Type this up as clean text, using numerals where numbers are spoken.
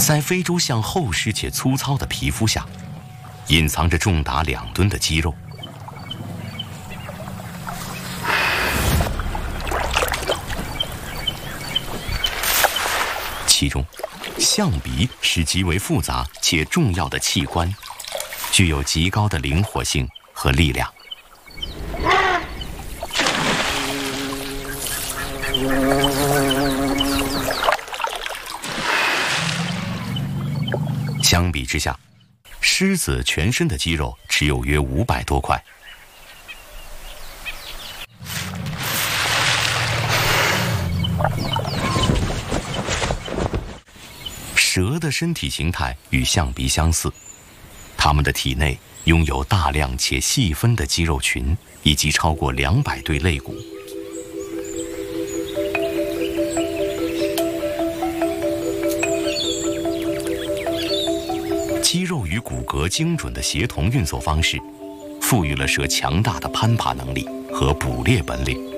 在非洲象厚实且粗糙的皮肤下，隐藏着重达2吨的肌肉。其中，象鼻是极为复杂且重要的器官，具有极高的灵活性和力量。相比之下，狮子全身的肌肉只有约500多块。蛇的身体形态与象鼻相似，它们的体内拥有大量且细分的肌肉群，以及超过200对肋骨。肌肉与骨骼精准的协同运作方式，赋予了蛇强大的攀爬能力和捕猎本领。